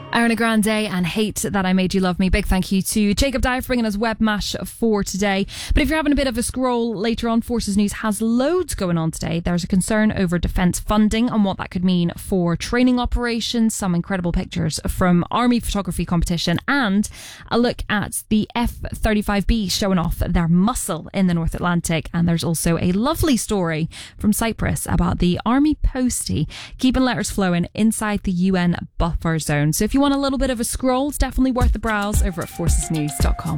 Ariana Grande and Hate That I Made You Love Me. Big thank you to Jacob Dyer for bringing us Web Mash for today. But if you're having a bit of a scroll later on, Forces News has loads going on today. There's a concern over defence funding and what that could mean for training operations, some incredible pictures from Army photography competition, and a look at the F-35B showing off their muscle in the North Atlantic. And there's also a lovely story from Cyprus about the Army postie keeping letters flowing inside the UN buffer zone. So if you want a little bit of a scroll, it's definitely worth the browse over at forcesnews.com.